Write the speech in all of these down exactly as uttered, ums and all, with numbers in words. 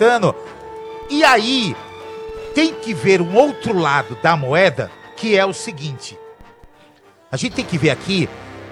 aproveitando. E aí, tem que ver um outro lado da moeda, que é o seguinte. A gente tem que ver aqui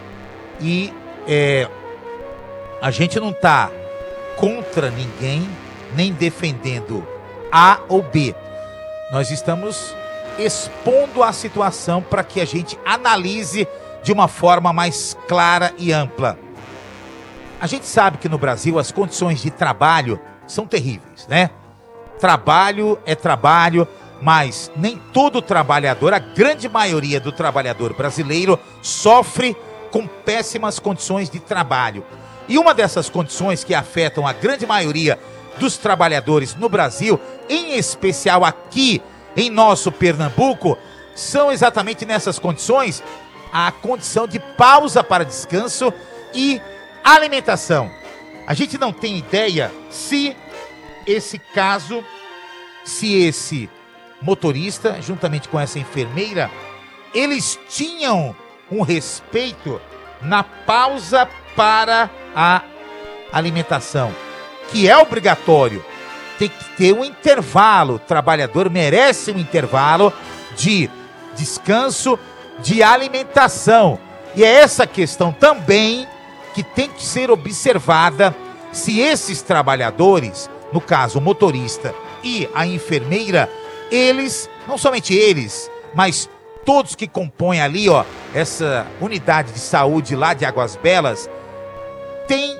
e é, a gente não tá contra ninguém, nem defendendo A ou B. Nós estamos expondo a situação para que a gente analise de uma forma mais clara e ampla. A gente sabe que no Brasil as condições de trabalho são terríveis, né? Trabalho é trabalho, mas nem todo trabalhador, a grande maioria do trabalhador brasileiro, sofre com péssimas condições de trabalho. E uma dessas condições que afetam a grande maioria dos trabalhadores no Brasil, em especial aqui em nosso Pernambuco, são exatamente nessas condições a condição de pausa para descanso e alimentação. A gente não tem ideia se esse caso, se esse motorista, juntamente com essa enfermeira, eles tinham um respeito na pausa para a alimentação, que é obrigatório. Tem que ter um intervalo. O trabalhador merece um intervalo de descanso, de alimentação. E é essa questão também que tem que ser observada se esses trabalhadores, no caso o motorista e a enfermeira, eles, não somente eles, mas todos que compõem ali, ó, essa unidade de saúde lá de Águas Belas, têm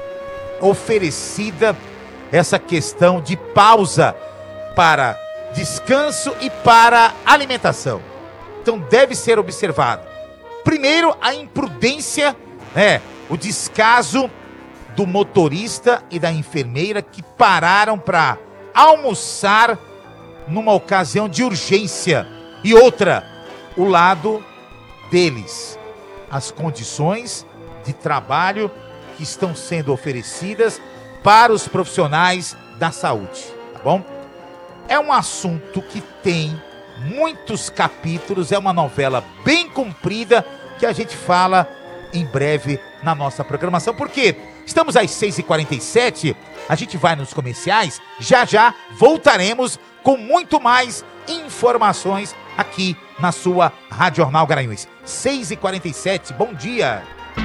oferecida essa questão de pausa para descanso e para alimentação. Então deve ser observado. Primeiro, a imprudência, né, o descaso do motorista e da enfermeira que pararam para almoçar numa ocasião de urgência. E outra, o lado deles, as condições de trabalho que estão sendo oferecidas para os profissionais da saúde, tá bom? É um assunto que tem muitos capítulos, é uma novela bem comprida que a gente fala em breve na nossa programação, porque estamos às seis e quarenta e sete, a gente vai nos comerciais, já já voltaremos com muito mais informações aqui na sua Rádio Jornal Garanhuns. seis e quarenta e sete, bom dia!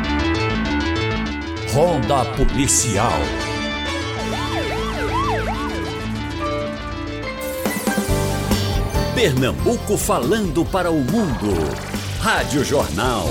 Ronda Policial. Pernambuco falando para o mundo. Rádio Jornal.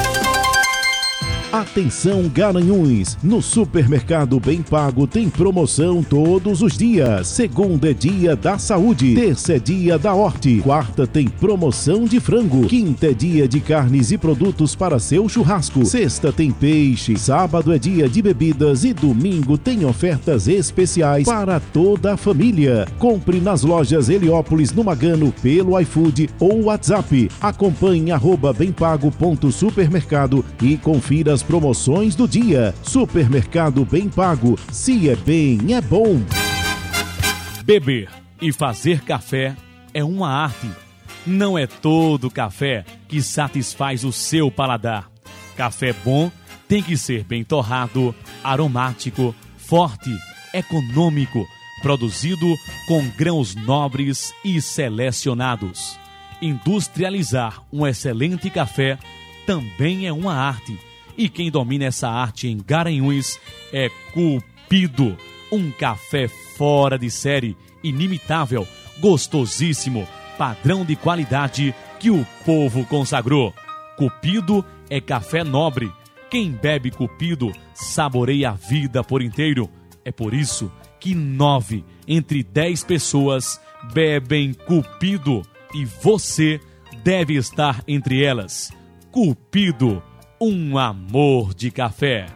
Atenção Garanhuns, no Supermercado Bem Pago tem promoção todos os dias. Segunda é dia da saúde, terça é dia da horte, quarta tem promoção de frango, quinta é dia de carnes e produtos para seu churrasco, sexta tem peixe, sábado é dia de bebidas e domingo tem ofertas especiais para toda a família. Compre nas lojas Heliópolis no Magano pelo iFood ou WhatsApp. Acompanhe arroba bempago.supermercado e confira as promoções do dia. Supermercado Bem Pago. Se é bem, é bom. Beber e fazer café é uma arte. Não é todo café que satisfaz o seu paladar. Café bom tem que ser bem torrado, aromático, forte, econômico, produzido com grãos nobres e selecionados. Industrializar um excelente café também é uma arte. E quem domina essa arte em Garanhuns é Cupido. Um café fora de série, inimitável, gostosíssimo, padrão de qualidade que o povo consagrou. Cupido é café nobre. Quem bebe Cupido saboreia a vida por inteiro. É por isso que nove entre dez pessoas bebem Cupido e você deve estar entre elas. Cupido. Um amor de café.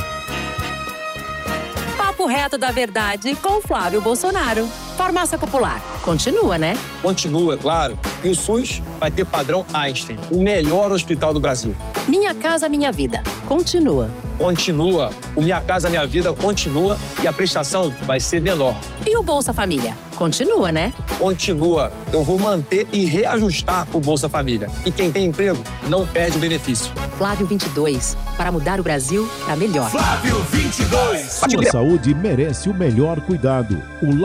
Papo reto da verdade com Flávio Bolsonaro. Farmácia Popular. Continua, né? Continua, é claro. E o SUS vai ter padrão Einstein, o melhor hospital do Brasil. Minha Casa Minha Vida. Continua. Continua. O Minha Casa Minha Vida continua e a prestação vai ser menor. E o Bolsa Família? Continua, né? Continua. Eu vou manter e reajustar o Bolsa Família. E quem tem emprego não perde o benefício. Flávio vinte e dois. Para mudar o Brasil para melhor. Flávio vinte e dois. Sua saúde merece o melhor cuidado. O